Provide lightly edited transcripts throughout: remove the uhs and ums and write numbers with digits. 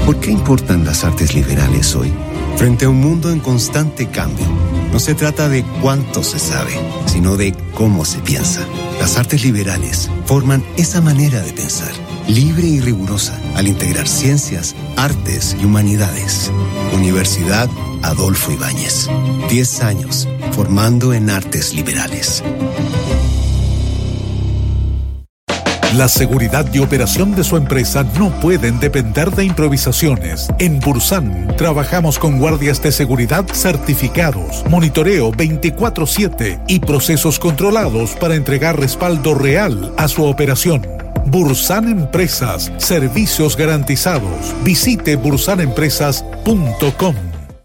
¿Por qué importan las artes liberales hoy? Frente a un mundo en constante cambio, no se trata de cuánto se sabe, sino de cómo se piensa. Las artes liberales forman esa manera de pensar, libre y rigurosa, al integrar ciencias, artes y humanidades. Universidad Adolfo Ibáñez. 10 años formando en artes liberales. La seguridad y operación de su empresa no pueden depender de improvisaciones. En Bursan trabajamos con guardias de seguridad certificados, monitoreo 24/7 y procesos controlados para entregar respaldo real a su operación. Bursan Empresas, servicios garantizados. Visite bursanempresas.com.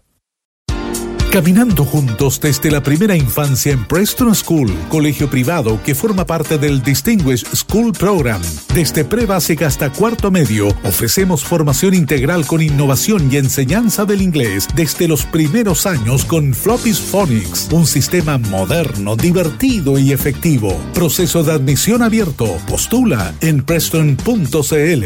Caminando juntos desde la primera infancia en Preston School, colegio privado que forma parte del Distinguished School Program. Desde prebásica hasta cuarto medio, ofrecemos formación integral con innovación y enseñanza del inglés desde los primeros años con Floppy's Phonics, un sistema moderno, divertido y efectivo. Proceso de admisión abierto. Postula en preston.cl.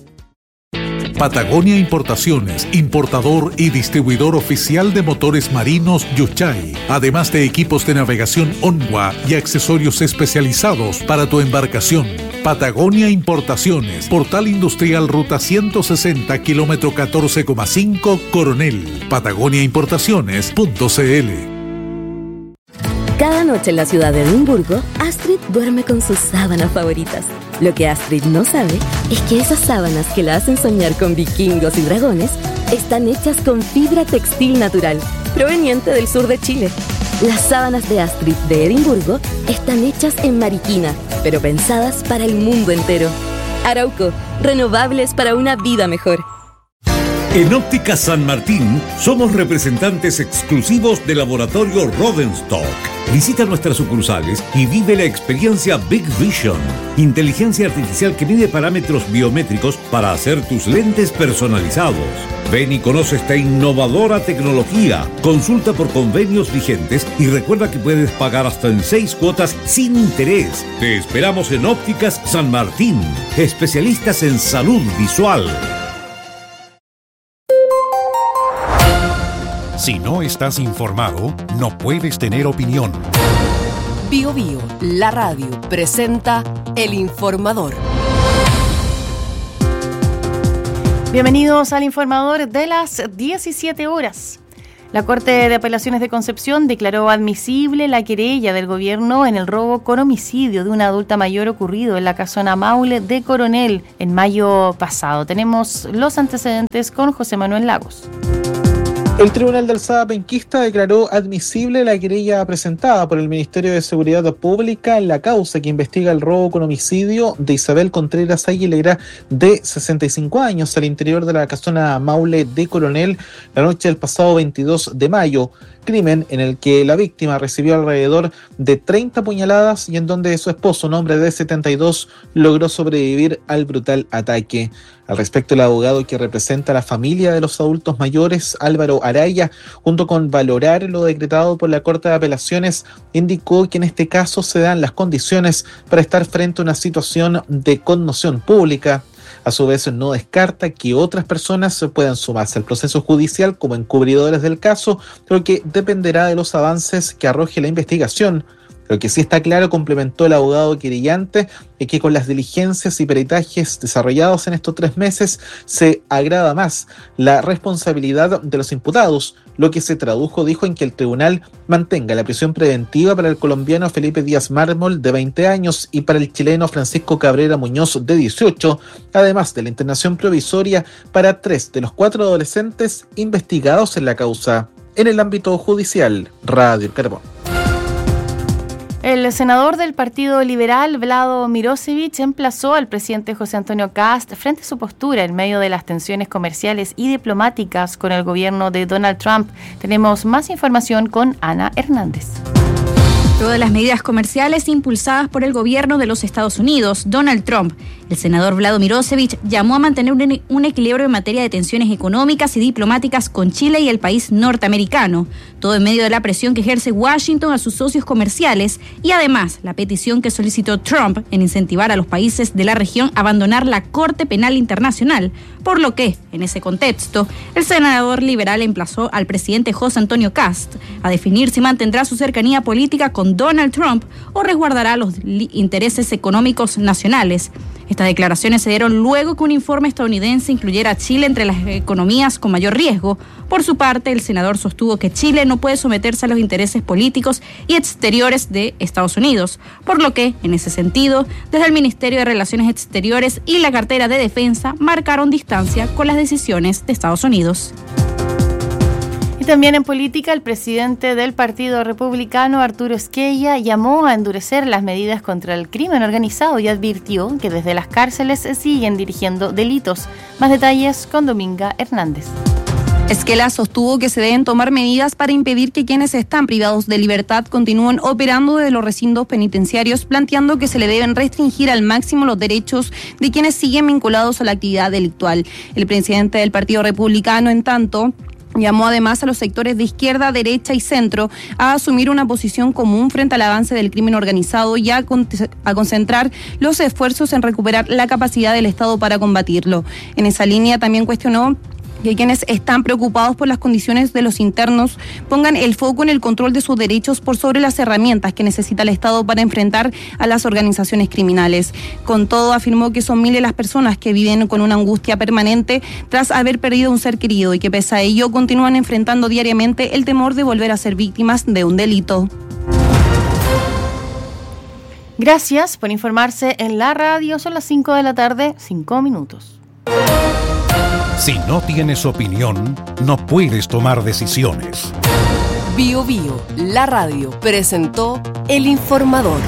Patagonia Importaciones, importador y distribuidor oficial de motores marinos Yuchay, además de equipos de navegación Onwa y accesorios especializados para tu embarcación. Patagonia Importaciones, Portal Industrial Ruta 160, kilómetro 14,5, Coronel. patagoniaimportaciones.cl. Cada noche en la ciudad de Edimburgo, Astrid duerme con sus sábanas favoritas. Lo que Astrid no sabe es que esas sábanas que la hacen soñar con vikingos y dragones están hechas con fibra textil natural, proveniente del sur de Chile. Las sábanas de Astrid de Edimburgo están hechas en Mariquina, pero pensadas para el mundo entero. Arauco, renovables para una vida mejor. En Óptica San Martín somos representantes exclusivos del laboratorio Rodenstock. Visita nuestras sucursales y vive la experiencia Big Vision, inteligencia artificial que mide parámetros biométricos para hacer tus lentes personalizados. Ven y conoce esta innovadora tecnología. Consulta por convenios vigentes y recuerda que puedes pagar hasta en 6 cuotas sin interés. Te esperamos en Ópticas San Martín, especialistas en salud visual. Si no estás informado, no puedes tener opinión. Bio Bio, la radio, presenta El Informador. Bienvenidos al Informador de las 17 horas. La Corte de Apelaciones de Concepción declaró admisible la querella del gobierno en el robo con homicidio de una adulta mayor ocurrido en la casona Maule de Coronel en mayo pasado. Tenemos los antecedentes con José Manuel Lagos. El Tribunal de Alzada Penquista declaró admisible la querella presentada por el Ministerio de Seguridad Pública en la causa que investiga el robo con homicidio de Isabel Contreras Aguilera, de 65 años, al interior de la casona Maule de Coronel la noche del pasado 22 de mayo. Crimen en el que la víctima recibió alrededor de 30 puñaladas y en donde su esposo, un hombre de 72, logró sobrevivir al brutal ataque. Al respecto, el abogado que representa a la familia de los adultos mayores, Álvaro Araya, junto con valorar lo decretado por la Corte de Apelaciones, indicó que en este caso se dan las condiciones para estar frente a una situación de conmoción pública. A su vez, no descarta que otras personas puedan sumarse al proceso judicial como encubridores del caso, lo que dependerá de los avances que arroje la investigación. Lo que sí está claro, complementó el abogado querellante, es que con las diligencias y peritajes desarrollados en estos 3 meses se agrava más la responsabilidad de los imputados, lo que se tradujo, dijo, en que el tribunal mantenga la prisión preventiva para el colombiano Felipe Díaz Mármol, de 20 años, y para el chileno Francisco Cabrera Muñoz, de 18, además de la internación provisoria para 3 de los 4 adolescentes investigados en la causa. En el ámbito judicial, Radio Carbón. El senador del Partido Liberal, Vlado Mirosevic, emplazó al presidente José Antonio Kast frente a su postura en medio de las tensiones comerciales y diplomáticas con el gobierno de Donald Trump. Tenemos más información con Ana Hernández. Todas las medidas comerciales impulsadas por el gobierno de los Estados Unidos, Donald Trump, El senador Vlado Mirosevic llamó a mantener un equilibrio en materia de tensiones económicas y diplomáticas con Chile y el país norteamericano, todo en medio de la presión que ejerce Washington a sus socios comerciales y además la petición que solicitó Trump en incentivar a los países de la región a abandonar la Corte Penal Internacional, por lo que, en ese contexto, el senador liberal emplazó al presidente José Antonio Kast a definir si mantendrá su cercanía política con Donald Trump o resguardará los intereses económicos nacionales. Estas declaraciones se dieron luego que un informe estadounidense incluyera a Chile entre las economías con mayor riesgo. Por su parte, el senador sostuvo que Chile no puede someterse a los intereses políticos y exteriores de Estados Unidos, por lo que, en ese sentido, desde el Ministerio de Relaciones Exteriores y la cartera de Defensa marcaron distancia con las decisiones de Estados Unidos. Y también en política, el presidente del Partido Republicano, Arturo Esquella, llamó a endurecer las medidas contra el crimen organizado y advirtió que desde las cárceles se siguen dirigiendo delitos. Más detalles con Dominga Hernández. Esquella sostuvo que se deben tomar medidas para impedir que quienes están privados de libertad continúen operando desde los recintos penitenciarios, planteando que se le deben restringir al máximo los derechos de quienes siguen vinculados a la actividad delictual. El presidente del Partido Republicano, en tanto, llamó además a los sectores de izquierda, derecha y centro a asumir una posición común frente al avance del crimen organizado y a concentrar los esfuerzos en recuperar la capacidad del Estado para combatirlo. En esa línea también cuestionó que quienes están preocupados por las condiciones de los internos pongan el foco en el control de sus derechos por sobre las herramientas que necesita el Estado para enfrentar a las organizaciones criminales. Con todo, afirmó que son miles las personas que viven con una angustia permanente tras haber perdido un ser querido y que pese a ello continúan enfrentando diariamente el temor de volver a ser víctimas de un delito. Gracias por informarse en la radio. Son las 5 de la tarde, 5 minutos. Si no tienes opinión, no puedes tomar decisiones. Bio Bio, la radio, presentó El Informador.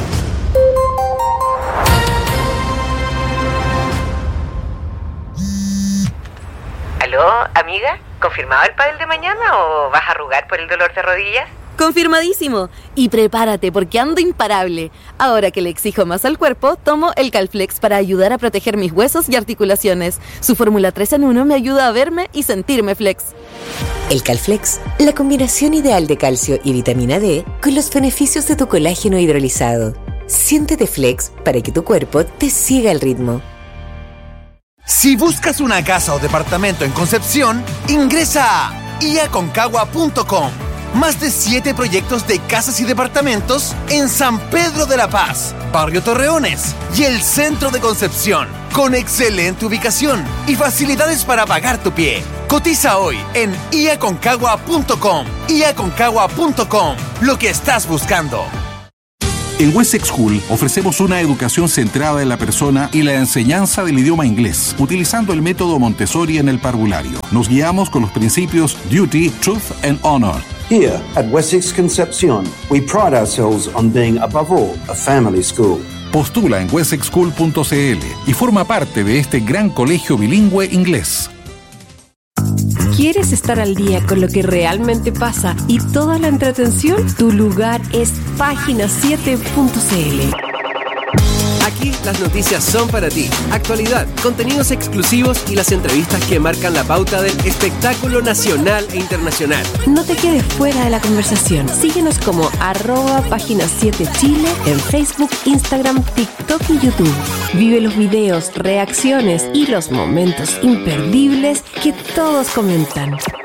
¿Aló, amiga? ¿Confirmado el pádel de mañana o vas a arrugar por el dolor de rodillas? Confirmadísimo. Y prepárate porque ando imparable. Ahora que le exijo más al cuerpo, tomo el Calflex para ayudar a proteger mis huesos y articulaciones. Su fórmula 3 en 1 me ayuda a verme y sentirme flex. El Calflex, la combinación ideal de calcio y vitamina D con los beneficios de tu colágeno hidrolizado. Siéntete flex para que tu cuerpo te siga el ritmo. Si buscas una casa o departamento en Concepción, ingresa a iaconcagua.com. Más de 7 proyectos de casas y departamentos en San Pedro de la Paz, Barrio Torreones y el centro de Concepción, con excelente ubicación y facilidades para pagar tu pie. Cotiza hoy en iaconcagua.com. iaconcagua.com, lo que estás buscando. En Wessex School ofrecemos una educación centrada en la persona y la enseñanza del idioma inglés, utilizando el método Montessori en el parvulario. Nos guiamos con los principios Duty, Truth and Honor. Here at Wessex Concepción, we pride ourselves on being above all a family school. Postula en wessexschool.cl y forma parte de este gran colegio bilingüe inglés. ¿Quieres estar al día con lo que realmente pasa y toda la entretención? Tu lugar es página7.cl. Aquí las noticias son para ti. Actualidad, contenidos exclusivos y las entrevistas que marcan la pauta del espectáculo nacional e internacional. No te quedes fuera de la conversación. Síguenos como @página7chile en Facebook, Instagram, TikTok y YouTube. Vive los videos, reacciones y los momentos imperdibles que todos comentan.